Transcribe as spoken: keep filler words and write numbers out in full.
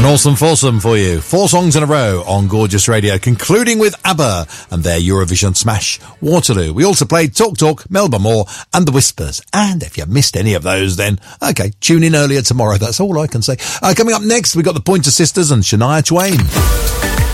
awesome foursome for you. Four songs in a row on Gorgeous Radio, concluding with ABBA and their Eurovision smash, Waterloo. We also played Talk Talk, Melba Moore and The Whispers. And if you missed any of those, then, okay, tune in earlier tomorrow. That's all I can say. Uh, coming up next, we've got the Pointer Sisters and Shania Twain.